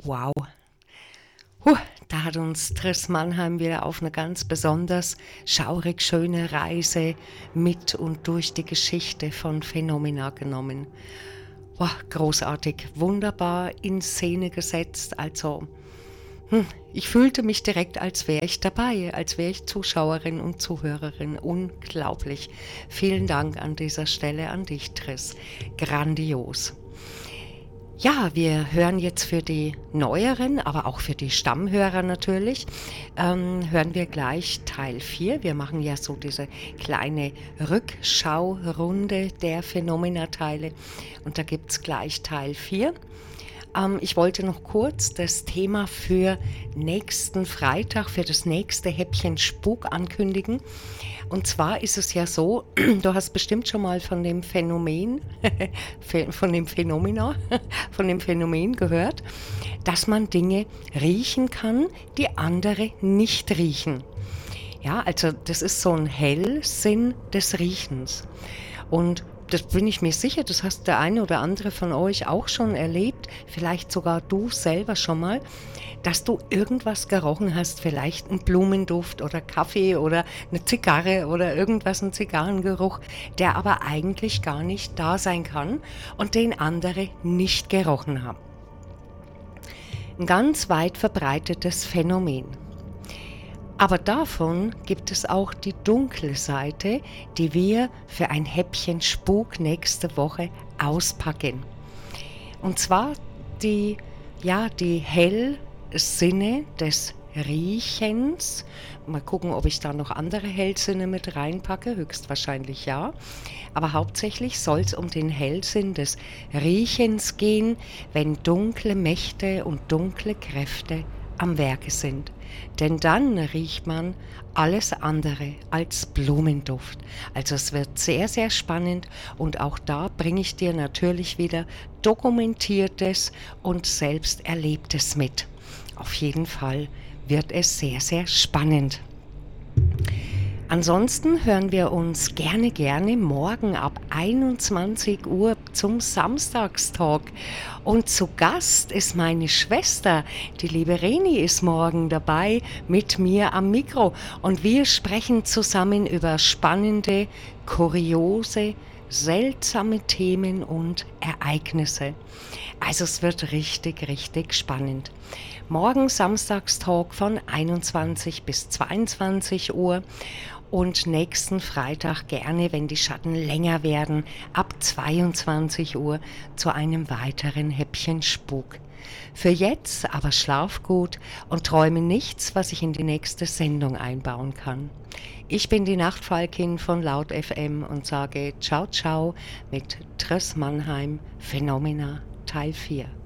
Wow. Da hat uns Triss Mannheim wieder auf eine ganz besonders schaurig schöne Reise mit und durch die Geschichte von Phenomena genommen. Wow, großartig, wunderbar in Szene gesetzt. Also, ich fühlte mich direkt, als wäre ich dabei, als wäre ich Zuschauerin und Zuhörerin. Unglaublich. Vielen Dank an dieser Stelle an dich, Triss. Grandios. Ja, wir hören jetzt für die Neueren, aber auch für die Stammhörer natürlich, hören wir gleich Teil 4. Wir machen ja so diese kleine Rückschaurunde der Phänomena-Teile und da gibt es gleich Teil 4. Ich wollte noch kurz das Thema für nächsten Freitag, für das nächste Häppchen Spuk ankündigen. Und zwar ist es ja so, du hast bestimmt schon mal von dem Phänomen, von dem Phänomena, von dem Phänomen gehört, dass man Dinge riechen kann, die andere nicht riechen. Ja, also das ist so ein Hellsinn des Riechens. Und das bin ich mir sicher, das hast der eine oder andere von euch auch schon erlebt, vielleicht sogar du selber schon mal, dass du irgendwas gerochen hast, vielleicht einen Blumenduft oder Kaffee oder eine Zigarre oder irgendwas, ein Zigarrengeruch, der aber eigentlich gar nicht da sein kann und den andere nicht gerochen haben. Ein ganz weit verbreitetes Phänomen. Aber davon gibt es auch die dunkle Seite, die wir für ein Häppchen Spuk nächste Woche auspacken. Und zwar die Hellsinne des Riechens. Mal gucken, ob ich da noch andere Hellsinne mit reinpacke, höchstwahrscheinlich ja. Aber hauptsächlich soll es um den Hellsinn des Riechens gehen, wenn dunkle Mächte und dunkle Kräfte am Werke sind. Denn dann riecht man alles andere als Blumenduft. Also es wird sehr, sehr spannend und auch da bringe ich dir natürlich wieder Dokumentiertes und selbst Erlebtes mit. Auf jeden Fall wird es sehr, sehr spannend. Ansonsten hören wir uns gerne morgen ab 21 Uhr zum Samstagstalk. Und zu Gast ist meine Schwester, die liebe Reni ist morgen dabei mit mir am Mikro. Und wir sprechen zusammen über spannende, kuriose, seltsame Themen und Ereignisse. Also es wird richtig, richtig spannend. Morgen Samstagstalk von 21 bis 22 Uhr und nächsten Freitag gerne, wenn die Schatten länger werden, ab 22 Uhr zu einem weiteren Häppchen Spuk. Für jetzt aber schlaf gut und träume nichts, was ich in die nächste Sendung einbauen kann. Ich bin die Nachtfalkin von Laut FM und sage Ciao, ciao mit Triss Mannheim, Phänomena Teil 4.